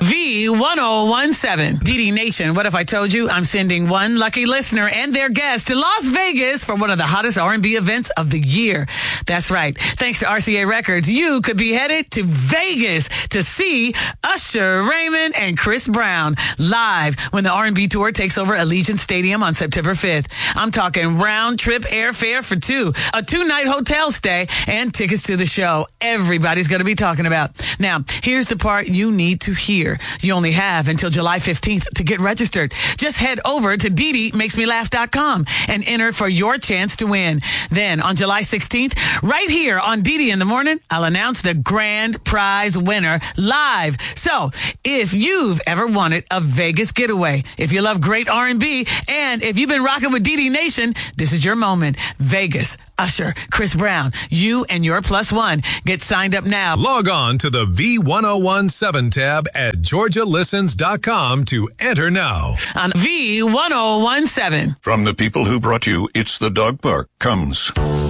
V1017. DD Nation, what if I told you I'm sending one lucky listener and their guest to Las Vegas for one of the hottest R&B events of the year? That's right. Thanks to RCA Records, you could be headed to Vegas to see Usher Raymond and Chris Brown live when the R&B tour takes over Allegiant Stadium on September 5th. I'm talking round trip airfare for two, a 2-night hotel stay, and tickets to the show. Everybody's going to be talking about. Now, here's the part you need to hear. You only have until July 15th to get registered. Just head over to DDMakesMeLaugh.com and enter for your chance to win. Then on July 16th, right here on DD in the Morning, I'll announce the grand prize winner live. So if you've ever wanted a Vegas getaway, if you love great R&B, and if you've been rocking with DD Nation, this is your moment. Vegas, Usher, Chris Brown, you and your plus one. Get signed up now. Log on to the V1017 tab at GeorgiaListens.com to enter now. On V1017. From the people who brought you It's the Dog Park comes